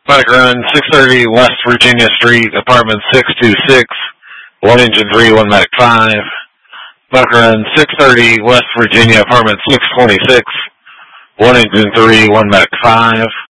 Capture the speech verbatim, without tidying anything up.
Medic Run, six thirty West Virginia Street, apartment six two six, one engine three, one medic five. Medic Run, six thirty West Virginia, apartment six twenty-six, one engine three, one medic five.